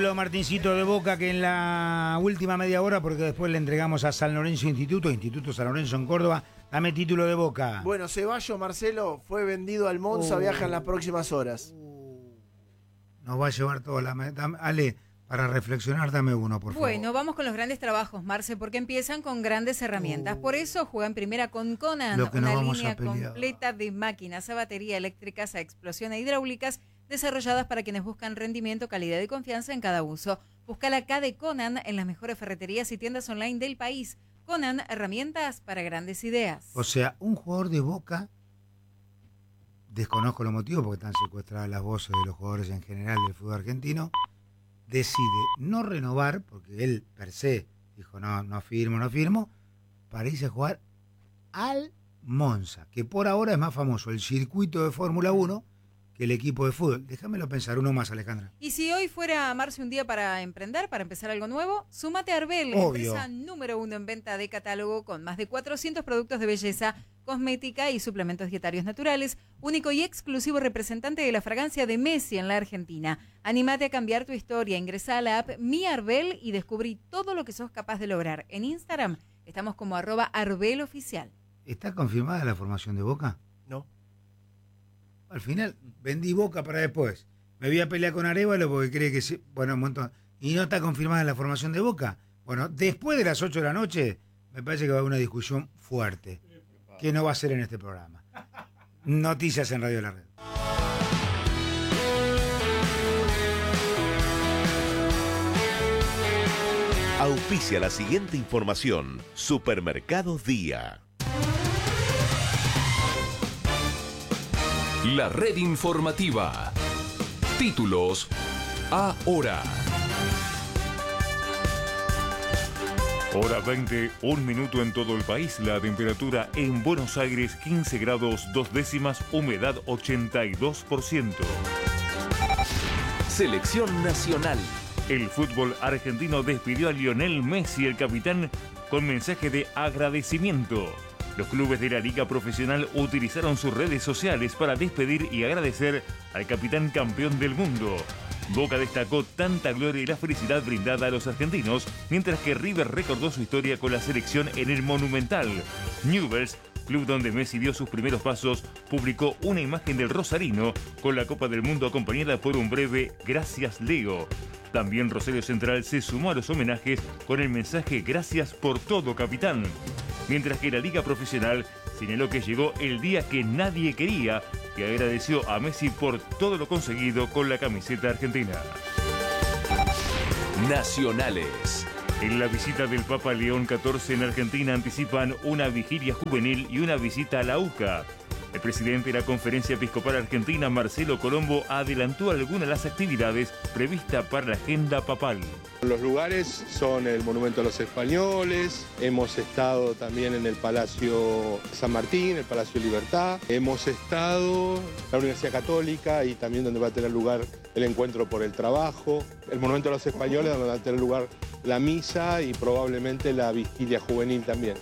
Martincito de Boca, que en la última media hora, porque después le entregamos a San Lorenzo Instituto San Lorenzo en Córdoba, dame título de Boca. Bueno, Ceballos, Marcelo, fue vendido al Monza, viaja en las próximas horas. Nos va a llevar toda la... Ale, para reflexionar, dame uno, por favor. Bueno, vamos con los grandes trabajos, Marce, porque empiezan con grandes herramientas. Por eso juega en primera con Conan, una línea completa de máquinas a batería eléctricas, a explosión e hidráulicas, desarrolladas para quienes buscan rendimiento, calidad y confianza en cada uso. Busca la K de Conan en las mejores ferreterías y tiendas online del país. Conan, herramientas para grandes ideas. O sea, un jugador de Boca, desconozco los motivos porque están secuestradas las voces de los jugadores en general del fútbol argentino, decide no renovar, porque él per se dijo no firmo, para irse a jugar al Monza, que por ahora es más famoso el circuito de Fórmula 1 que el equipo de fútbol. Déjamelo pensar, uno más, Alejandra. Y si hoy fuera Marce un día para emprender, para empezar algo nuevo, súmate a Arbel, empresa número 1 en venta de catálogo con más de 400 productos de belleza, cosmética y suplementos dietarios naturales, único y exclusivo representante de la fragancia de Messi en la Argentina. Anímate a cambiar tu historia, ingresá a la app Mi Arbel y descubrí todo lo que sos capaz de lograr. En Instagram estamos como @ArbelOficial. ¿Está confirmada la formación de Boca? No. Al final vendí Boca para después. Me voy a pelear con Arévalo porque cree que sí. Bueno, un montón. ¿Y no está confirmada la formación de Boca? Bueno, después de las 8 de la noche, me parece que va a haber una discusión fuerte, que no va a ser en este programa. Noticias en Radio La Red. Auspicia la siguiente información. Supermercados Día. La red informativa. Títulos ahora. Hora 20, 1 minuto en todo el país. La temperatura en Buenos Aires 15 grados 2 décimas, humedad 82%. Selección nacional. El fútbol argentino despidió a Lionel Messi, el capitán, con mensaje de agradecimiento. Los clubes de la Liga Profesional utilizaron sus redes sociales para despedir y agradecer al capitán campeón del mundo. Boca destacó tanta gloria y la felicidad brindada a los argentinos, mientras que River recordó su historia con la selección en el Monumental. Newell's, club donde Messi dio sus primeros pasos, publicó una imagen del rosarino con la Copa del Mundo acompañada por un breve "Gracias, Leo". También Rosario Central se sumó a los homenajes con el mensaje "Gracias por todo, capitán". Mientras que la Liga Profesional señaló que llegó el día que nadie quería y agradeció a Messi por todo lo conseguido con la camiseta argentina. Nacionales. En la visita del Papa León XIV en Argentina anticipan una vigilia juvenil y una visita a la UCA. El presidente de la Conferencia Episcopal Argentina, Marcelo Colombo, adelantó algunas de las actividades previstas para la agenda papal. Los lugares son el Monumento a los Españoles, hemos estado también en el Palacio San Martín, el Palacio Libertad, hemos estado en la Universidad Católica y también donde va a tener lugar el Encuentro por el Trabajo, el Monumento a los Españoles donde va a tener lugar la misa y probablemente la vigilia juvenil también.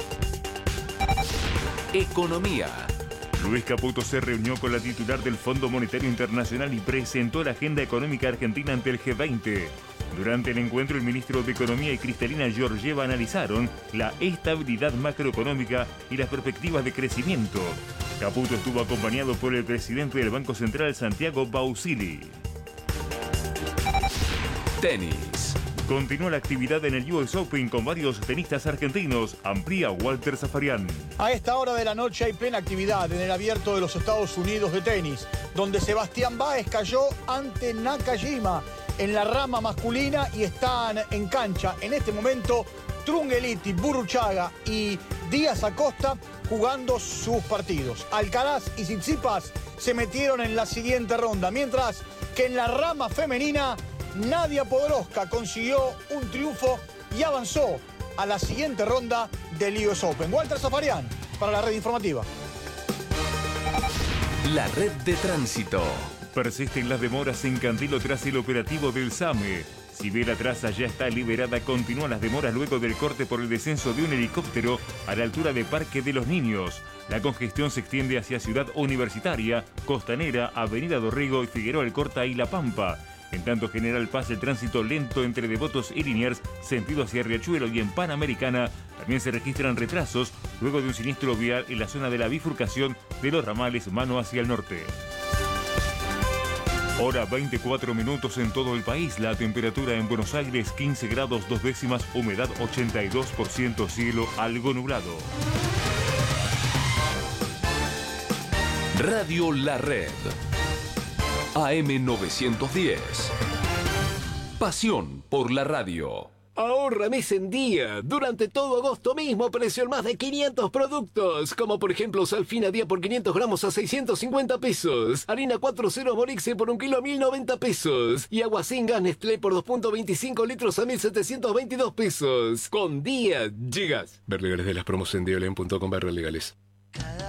Economía. Luis Caputo se reunió con la titular del Fondo Monetario Internacional y presentó la agenda económica argentina ante el G20. Durante el encuentro, el ministro de Economía y Cristalina Georgieva analizaron la estabilidad macroeconómica y las perspectivas de crecimiento. Caputo estuvo acompañado por el presidente del Banco Central, Santiago Bausili. Tenis. Continúa la actividad en el US Open con varios tenistas argentinos. Amplía Walter Zafarian. A esta hora de la noche hay plena actividad en el Abierto de los Estados Unidos de tenis, donde Sebastián Báez cayó ante Nakajima en la rama masculina y están en cancha en este momento Trungeliti, Burruchaga y Díaz Acosta jugando sus partidos. Alcaraz y Tsitsipas se metieron en la siguiente ronda, mientras que en la rama femenina Nadia Podoroska consiguió un triunfo y avanzó a la siguiente ronda del US Open. Walter Zafarian para la red informativa. La red de tránsito. Persisten las demoras en Cantilo tras el operativo del SAME. Si bien la traza ya está liberada, continúan las demoras luego del corte por el descenso de un helicóptero a la altura de Parque de los Niños. La congestión se extiende hacia Ciudad Universitaria, Costanera, Avenida Dorrego y Figueroa Alcorta y La Pampa. En tanto General Paz, el tránsito lento entre Devotos y Liniers, sentido hacia Riachuelo, y en Panamericana también se registran retrasos luego de un siniestro vial en la zona de la bifurcación de los ramales mano hacia el norte. Hora 24 minutos en todo el país. La temperatura en Buenos Aires 15 grados 2 décimas, humedad 82%, cielo algo nublado. Radio La Red. AM 910. Pasión por la radio. Ahorra mes en día. Durante todo agosto mismo precio en más de 500 productos. Como por ejemplo Salfina día por 500 gramos a 650 pesos. Harina 4.0 Morixe por 1 kilo a 1090 pesos. Y agua sin gas Nestlé por 2.25 litros a 1722 pesos. Con día llegas. Ver legales de las promos en dialen.com/legales.